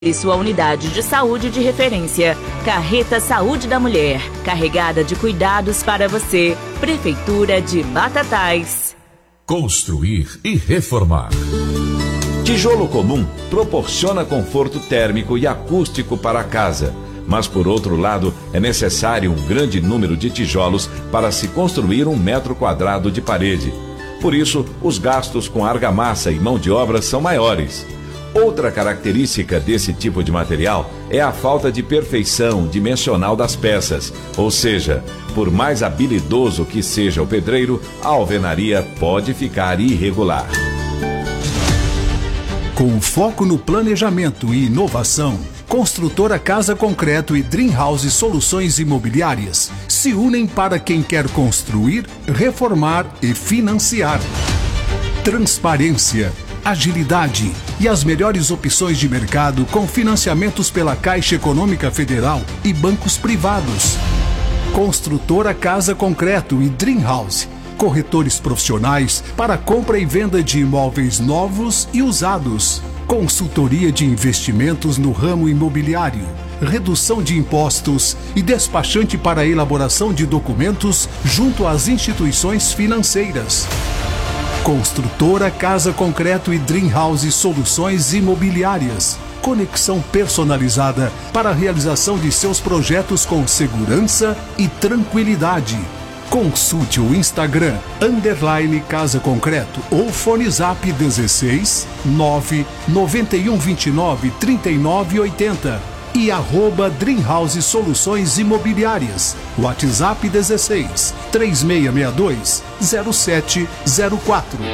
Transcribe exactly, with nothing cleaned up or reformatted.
E sua unidade de saúde de referência. Carreta Saúde da Mulher, carregada de cuidados para você. Prefeitura de Batatais. Construir e reformar. Tijolo comum proporciona conforto térmico e acústico para a casa. Mas, por outro lado, é necessário um grande número de tijolos para se construir um metro quadrado de parede. Por isso, os gastos com argamassa e mão de obra são maiores. Outra característica desse tipo de material é a falta de perfeição dimensional das peças, ou seja, por mais habilidoso que seja o pedreiro, a alvenaria pode ficar irregular. Com foco no planejamento e inovação, Construtora Casa Concreto e Dream House Soluções Imobiliárias se unem para quem quer construir, reformar e financiar. Transparência, agilidade e as melhores opções de mercado com financiamentos pela Caixa Econômica Federal e bancos privados. Construtora Casa Concreto e Dream House, corretores profissionais para compra e venda de imóveis novos e usados. Consultoria de investimentos no ramo imobiliário, redução de impostos e despachante para a elaboração de documentos junto às instituições financeiras. Construtora Casa Concreto e Dream House Soluções Imobiliárias. Conexão personalizada para a realização de seus projetos com segurança e tranquilidade. Consulte o Instagram, underline Casa Concreto ou Fone Zap dezesseis, nove, noventa e um, vinte e nove, trinta e nove, oitenta e arroba Dream House Soluções Imobiliárias. WhatsApp dezesseis, três seis seis dois, zero sete zero quatro.